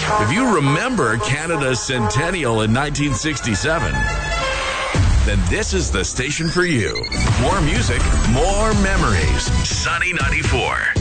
If you remember Canada's centennial in 1967, then this is the station for you. More music, more memories. Sunny 94.